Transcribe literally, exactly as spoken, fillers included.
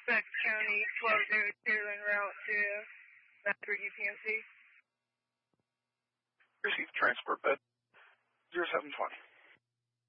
Middlesex County twelve oh two en route to Medford U P M C. Received transport bed zero seven twenty.